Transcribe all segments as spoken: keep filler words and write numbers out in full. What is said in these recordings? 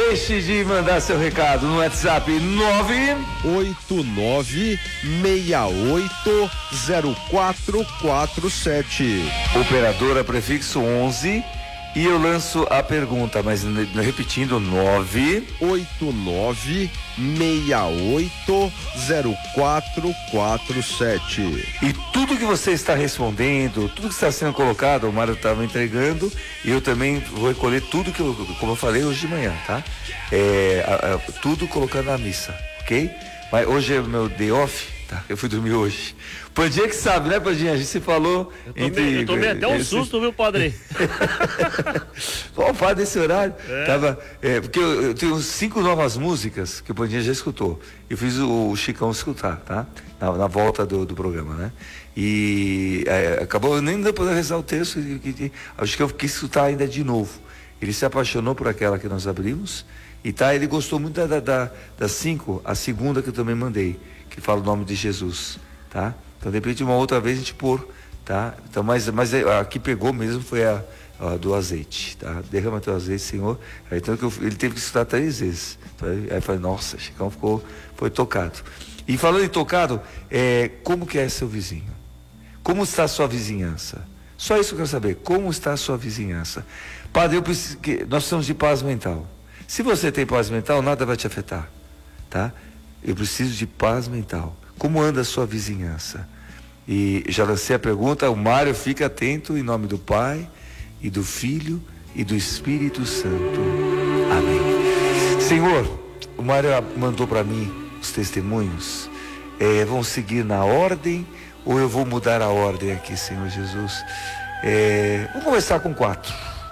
deixe de mandar seu recado no WhatsApp nove oito nove seis oito zero quatro quatro sete. Operadora prefixo onze. E eu lanço a pergunta, mas repetindo, nove oito nove seis oito zero quatro quatro sete. E tudo que você está respondendo, tudo que está sendo colocado, o Mário estava entregando, e eu também vou recolher tudo que eu, como eu falei hoje de manhã, tá? É, a, a, tudo colocando na missa, ok? Mas hoje é o meu day off, tá? Eu fui dormir hoje. Pandinha que sabe, né, Pandinha? A gente se falou. Eu tomei, entre... eu tomei até um esse... susto, viu, padre? Qual o padre desse horário? É. Tava, é, porque eu, eu tenho cinco novas músicas que o Pandinha já escutou. Eu fiz o, o Chicão escutar, tá? Na, na volta do, do programa, né? E é, acabou nem dando para rezar o texto. E, e, acho que eu quis escutar ainda de novo. Ele se apaixonou por aquela que nós abrimos. E tá, ele gostou muito da, da, das cinco, a segunda que eu também mandei, que fala o nome de Jesus, tá? Então, de repente, uma outra vez a gente pôr, tá? Então, mas, mas a que pegou mesmo foi a, a do azeite, tá? Derrama teu azeite, Senhor. Então, eu, ele teve que escutar três vezes. Então, aí eu falei, nossa, Chicão ficou, foi tocado. E falando em tocado, é, como que é seu vizinho? Como está a sua vizinhança? Só isso que eu quero saber. Como está a sua vizinhança? Padre, eu preciso que, nós precisamos de paz mental. Se você tem paz mental, nada vai te afetar, tá? Eu preciso de paz mental. Como anda a sua vizinhança? E já lancei a pergunta, o Mário fica atento em nome do Pai, e do Filho, e do Espírito Santo. Amém. Senhor, o Mário mandou para mim os testemunhos. É, vão seguir na ordem, ou eu vou mudar a ordem aqui, Senhor Jesus? É, vamos começar com quatro.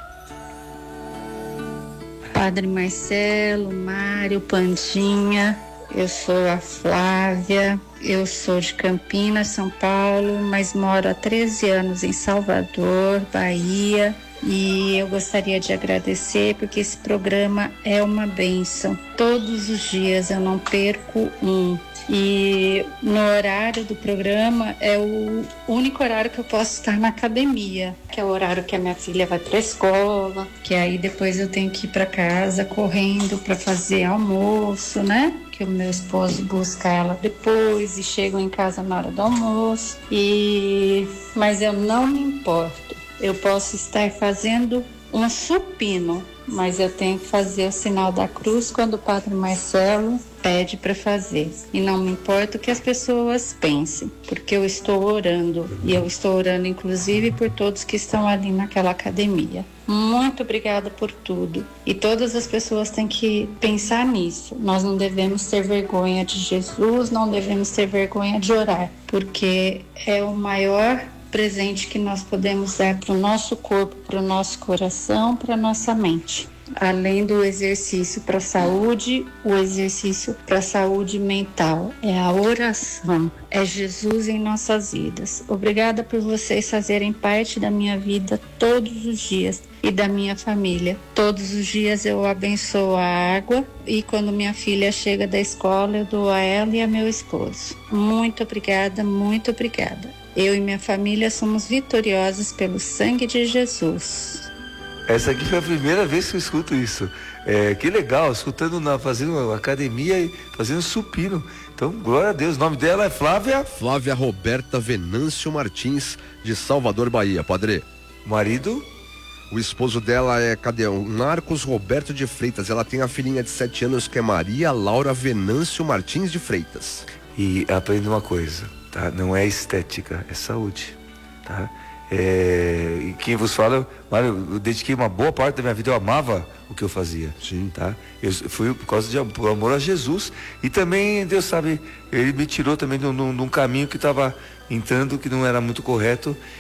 Padre Marcelo, Mário, Pandinha, eu sou a Flávia, eu sou de Campinas, São Paulo, mas moro há treze anos em Salvador, Bahia, e eu gostaria de agradecer porque esse programa é uma bênção. Todos os dias eu não perco um. E no horário do programa é o único horário que eu posso estar na academia, que é o horário que a minha filha vai para a escola, que aí depois eu tenho que ir para casa correndo para fazer almoço, né? Que o meu esposo busca ela depois e chegam em casa na hora do almoço. E mas eu não me importo. Eu posso estar fazendo um supino, mas eu tenho que fazer o sinal da cruz quando o Padre Marcelo pede para fazer. E não me importa o que as pessoas pensem, porque eu estou orando. E eu estou orando, inclusive, por todos que estão ali naquela academia. Muito obrigada por tudo. E todas as pessoas têm que pensar nisso. Nós não devemos ter vergonha de Jesus, não devemos ter vergonha de orar, porque é o maior presente que nós podemos dar para o nosso corpo, para o nosso coração, para a nossa mente. Além do exercício para a saúde, o exercício para a saúde mental é a oração, é Jesus em nossas vidas. Obrigada por vocês fazerem parte da minha vida todos os dias e da minha família. Todos os dias eu abençoo a água e quando minha filha chega da escola eu dou a ela e a meu esposo. Muito obrigada, muito obrigada. Eu e minha família somos vitoriosos pelo sangue de Jesus. Essa aqui foi a primeira vez que eu escuto isso. É, que legal, escutando, na, fazendo academia e fazendo supino. Então, glória a Deus. O nome dela é Flávia? Flávia Roberta Venâncio Martins, de Salvador, Bahia. Padre. Marido? O esposo dela é, cadê? O Marcos Roberto de Freitas. Ela tem a filhinha de sete anos que é Maria Laura Venâncio Martins de Freitas. E aprenda uma coisa, tá? Não é estética, é saúde, tá? É, e quem vos fala, Mário, eu dediquei uma boa parte da minha vida, eu amava o que eu fazia. Sim. Tá? Eu fui por causa de por amor a Jesus. E também, Deus sabe, ele me tirou também de um, de um caminho que estava entrando, que não era muito correto.